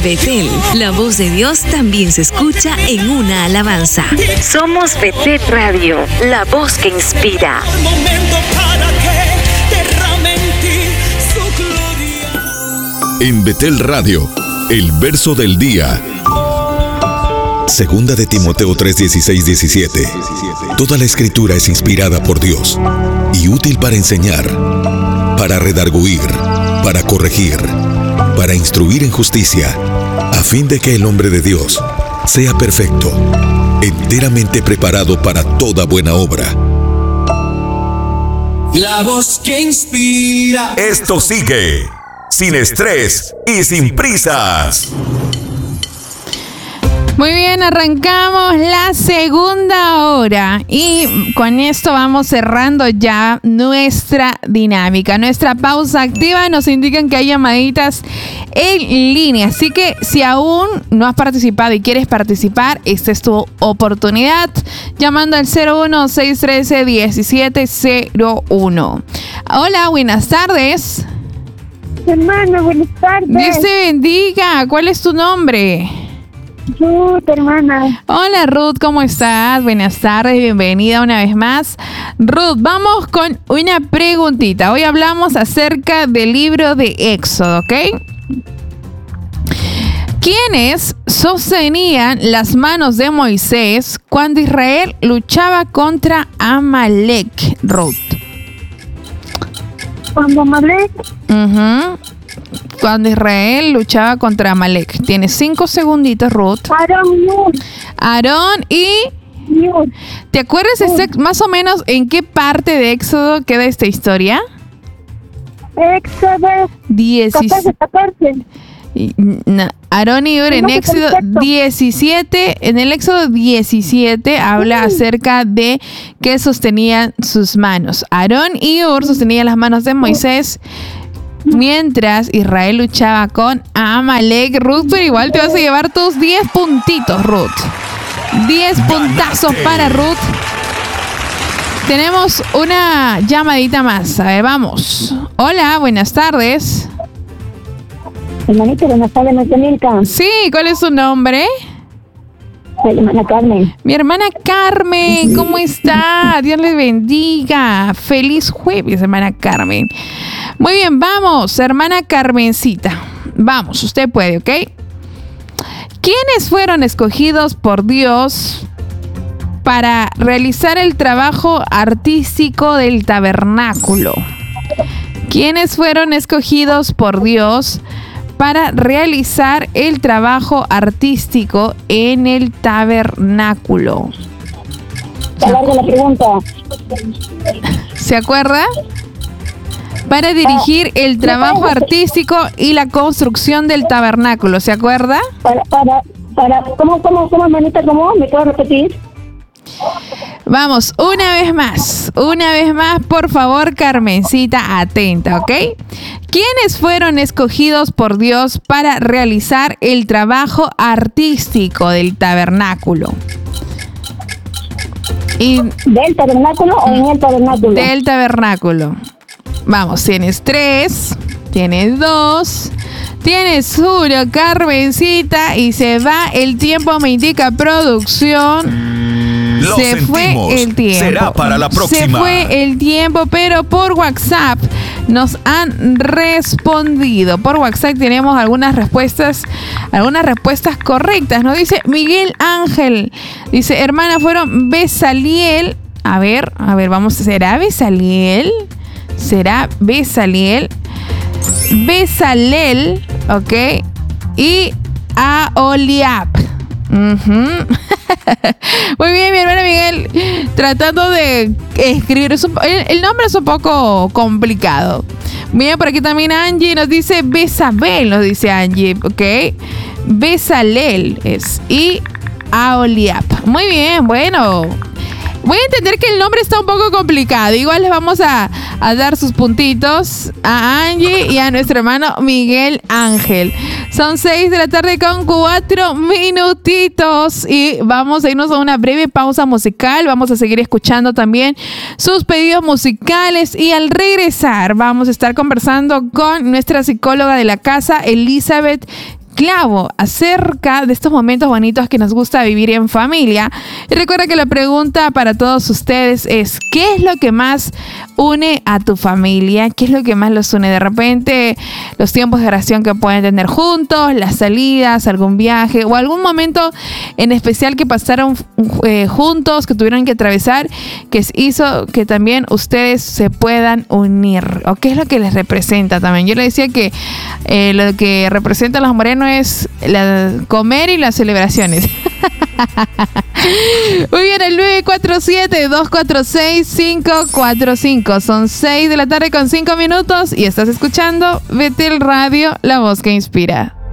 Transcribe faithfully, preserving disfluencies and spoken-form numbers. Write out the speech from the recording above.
Betel, la voz de Dios también se escucha en una alabanza. Somos Betel Radio, la voz que inspira. En Betel Radio, el verso del día. Segunda de Timoteo tres, dieciséis, diecisiete. Toda la escritura es inspirada por Dios y útil para enseñar, para redarguir, para corregir, para instruir en justicia, a fin de que el hombre de Dios sea perfecto, enteramente preparado para toda buena obra. La voz que inspira. Esto sigue sin estrés y sin prisas. Muy bien, arrancamos la segunda hora y con esto vamos cerrando ya nuestra dinámica. Nuestra pausa activa nos indican que hay llamaditas en línea, así que si aún no has participado y quieres participar, esta es tu oportunidad, llamando al cero uno, seis uno tres, uno siete cero uno. Hola, buenas tardes. Hermano, buenas tardes. Dios te bendiga. ¿Cuál es tu nombre? Ruth, hermana. Hola Ruth, ¿cómo estás? Buenas tardes, bienvenida una vez más. Ruth, vamos con una preguntita. Hoy hablamos acerca del libro de Éxodo, ¿ok? ¿Quiénes sostenían las manos de Moisés cuando Israel luchaba contra Amalek, Ruth? ¿Cuándo Amalek? Uh-huh. Cuando Israel luchaba contra Amalek. Tienes cinco segunditos, Ruth. Aarón y Hur. Aarón y... Hur. ¿Te acuerdas este, más o menos en qué parte de Éxodo queda esta historia? Éxodo dieciséis. catorce, catorce. No, Aarón y Hur en Éxodo diecisiete, en el Éxodo diecisiete habla Sí. acerca de que sostenían sus manos. Aarón y Hur sostenían las manos de Moisés mientras Israel luchaba con Amalek. Ruth, pero igual te vas a llevar tus diez puntitos, Ruth. diez puntazos para Ruth. Tenemos una llamadita más. A ver, vamos. Hola, buenas tardes. Hermanita, buenas tardes, ¿no, Milka? Sí, ¿cuál es su nombre? Soy hermana Carmen. Mi hermana Carmen, ¿cómo está? Dios les bendiga. Feliz jueves, hermana Carmen. Muy bien, vamos, hermana Carmencita. Vamos, usted puede, ¿ok? ¿Quiénes fueron escogidos por Dios para realizar el trabajo artístico del tabernáculo? ¿Quiénes fueron escogidos por Dios para realizar el trabajo artístico en el tabernáculo? Te alargo la pregunta. ¿Se acuerda? Para dirigir el trabajo artístico y la construcción del tabernáculo, ¿se acuerda? Para, para, para, ¿cómo, cómo, cómo, hermanita, cómo? ¿Me puedo repetir? Vamos, una vez más, una vez más, por favor, Carmencita, atenta, ¿ok? ¿Quiénes fueron escogidos por Dios para realizar el trabajo artístico del tabernáculo? Y ¿Del tabernáculo o en el tabernáculo? del tabernáculo. Vamos, tienes tres, tienes dos, tienes uno, Carmencita, y se va el tiempo, me indica producción. Lo se sentimos. fue el tiempo. Será para la próxima. Se fue el tiempo, pero por WhatsApp nos han respondido. Por WhatsApp tenemos algunas respuestas, algunas respuestas correctas. Nos dice Miguel Ángel. Dice, hermana, fueron Besaliel. A ver, a ver, vamos, ¿será Besaliel? ¿Será Besaliel? Besalel, ok. Y Aholiab. Uh-huh. Muy bien, mi hermano Miguel, tratando de escribir. Es un, el, el nombre es un poco complicado. Bien, por aquí también Angie nos dice Besabel, nos dice Angie, ok. Besalel es. Y Aholiab. Muy bien, bueno. Voy a entender que el nombre está un poco complicado. Igual les vamos a, a dar sus puntitos a Angie y a nuestro hermano Miguel Ángel. Son seis de la tarde con cuatro minutitos y vamos a irnos a una breve pausa musical. Vamos a seguir escuchando también sus pedidos musicales y al regresar vamos a estar conversando con nuestra psicóloga de la casa, Elizabeth clavo acerca de estos momentos bonitos que nos gusta vivir en familia. Y recuerda que la pregunta para todos ustedes es: ¿qué es lo que más une a tu familia? ¿Qué es lo que más los une? De repente, los tiempos de oración que pueden tener juntos, las salidas, algún viaje o algún momento en especial que pasaron eh, juntos, que tuvieron que atravesar, que hizo que también ustedes se puedan unir. ¿O qué es lo que les representa también? Yo le decía que eh, lo que representa a los morenos es la, comer y las celebraciones. Muy bien, el nueve cuatro siete, dos cuatro seis, cinco cuatro cinco. Son seis de la tarde con cinco minutos y estás escuchando Betel Radio, la voz que inspira.